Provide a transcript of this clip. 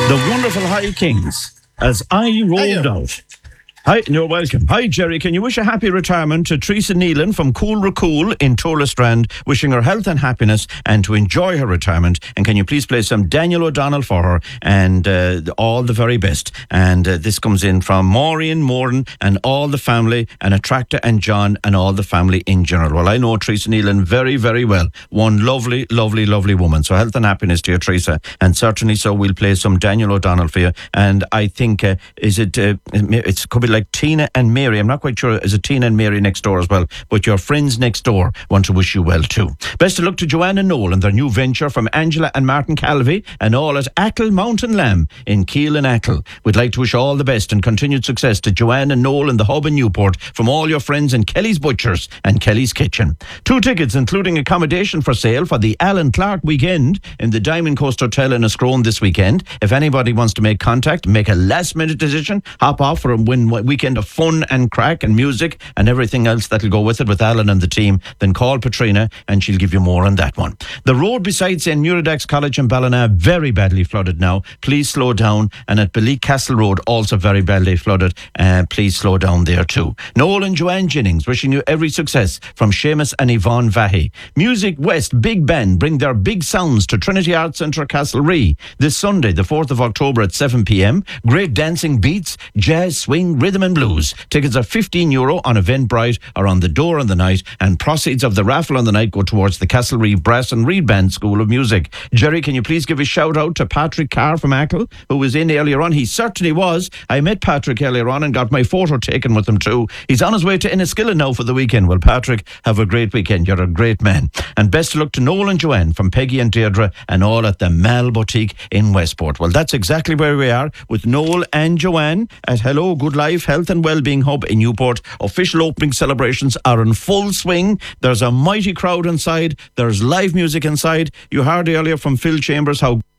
The wonderful High Kings as I rolled out. Hi, you're welcome. Hi, Jerry. Can you wish a happy retirement to Teresa Nealon from Cool Recool in Tourlestrand, wishing her health and happiness and to enjoy her retirement? And can you please play some Daniel O'Donnell for her and all the very best? And this comes in from Maureen Moran and all the family and Attractor and John and all the family in general. Well, I know Teresa Nealon very, very well. One lovely, lovely, lovely woman. So health and happiness to you, Teresa. And certainly so we'll play some Daniel O'Donnell for you. And I think, it could be like Tina and Mary. I'm not quite sure. Is it Tina and Mary next door as well? But your friends next door want to wish you well too. Best of luck to Joanne and Noel and their new venture from Angela and Martin Calvi and all at Ackle Mountain Lamb in Keele and Ackle. We'd like to wish all the best and continued success to Joanne and Noel in the hub in Newport from all your friends in Kelly's Butchers and Kelly's Kitchen. 2 tickets including accommodation for sale for the Alan Clark weekend in the Diamond Coast Hotel in Ascrone this weekend. If anybody wants to make contact, make a last minute decision, hop off for a weekend of fun and crack and music and everything else that'll go with it with Alan and the team, then call Patrina and she'll give you more on that one. The road beside St. Muridax College in Ballina very badly flooded now. Please slow down. And at Belique Castle Road also very badly flooded. Please slow down there too. Noel and Joanne Jennings wishing you every success from Seamus and Yvonne Vahy. Music West Big Band bring their big sounds to Trinity Arts Centre Castlerea this Sunday the 4th of October at 7 p.m. Great dancing beats, jazz, swing, rhythm and blues. Tickets are €15 on Eventbrite or on the door on the night, and proceeds of the raffle on the night go towards the Castlerea Brass and Reed Band School of Music. Jerry, can you please give a shout out to Patrick Carr from Ackle, who was in earlier on? He certainly was. I met Patrick earlier on and got my photo taken with him too. He's on his way to Enniskillen now for the weekend. Well, Patrick, have a great weekend. You're a great man. And best of luck to Noel and Joanne from Peggy and Deirdre and all at the Mal Boutique in Westport. Well, that's exactly where we are with Noel and Joanne at Hello Good Life Health and Wellbeing Hub in Newport. Official opening celebrations are in full swing. There's a mighty crowd inside. There's live music inside. You heard earlier from Phil Chambers how